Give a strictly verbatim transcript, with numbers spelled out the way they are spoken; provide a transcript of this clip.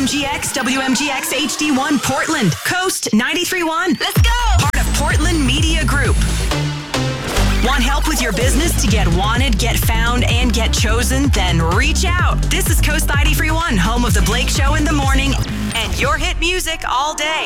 M G X, W M G X H D one Portland, Coast ninety-three point one. Let's go! Part of Portland Media Group. Want help with your business to get wanted, get found, and get chosen? Then reach out. This is Coast ninety-three point one, home of The Blake Show in the morning and your hit music all day.